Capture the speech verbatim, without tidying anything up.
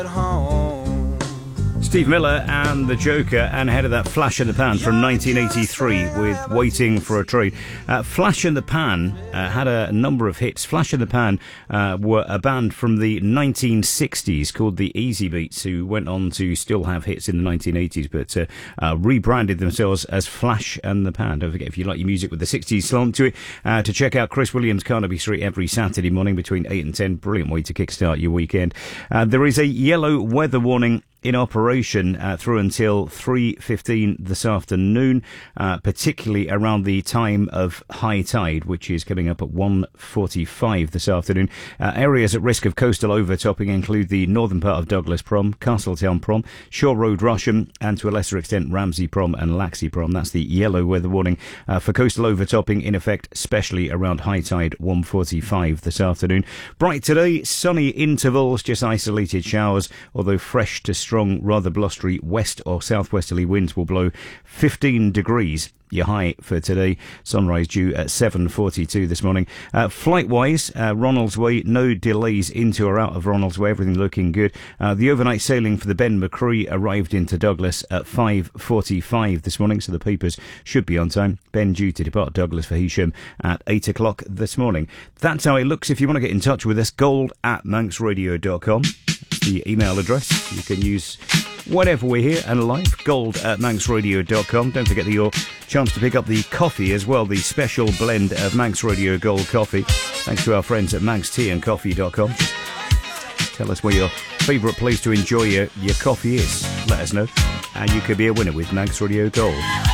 Steve Miller and the Joker, and ahead of that, Flash in the Pan from nineteen eighty-three with Waiting for a Train. Uh, Flash in the Pan uh, had a number of hits. Flash in the Pan uh, were a band from the nineteen sixties called the Easy Beats, who went on to still have hits in the nineteen eighties, but uh, uh, rebranded themselves as Flash and the Pan. Don't forget, if you like your music with the sixties slant to it, uh, to check out Chris Williams, Carnaby Street, every Saturday morning between eight and ten. Brilliant way to kickstart your weekend. Uh, there is a yellow weather warning in operation uh, through until three fifteen this afternoon, uh, particularly around the time of high tide, which is coming up at one forty-five this afternoon. Uh, areas at risk of coastal overtopping include the northern part of Douglas Prom, Castletown Prom, Shore Road Russham, and to a lesser extent Ramsey Prom and Laxey Prom. That's the yellow weather warning uh, for coastal overtopping in effect, especially around high tide one forty-five this afternoon. Bright today, sunny intervals, just isolated showers, although fresh to strong, rather blustery west or southwesterly winds will blow. Fifteen degrees your high for today. Sunrise due at seven forty-two this morning. Uh, flight-wise, uh, Ronalds Way, no delays into or out of Ronalds Way, everything looking good. Uh, the overnight sailing for the Ben McCree arrived into Douglas at five forty-five this morning, so the papers should be on time. Ben due to depart Douglas for Heysham at eight o'clock this morning. That's how it looks. If you want to get in touch with us, gold at manx radio dot com. The email address. You can use whenever we're here and live, gold at manx radio dot com. Don't forget that your chance to pick up the coffee as well, the special blend of Manx Radio Gold coffee, thanks to our friends at manx tea and coffee dot com. Tell us where your favourite place to enjoy your, your coffee is. Let us know, and you could be a winner with Manx Radio Gold.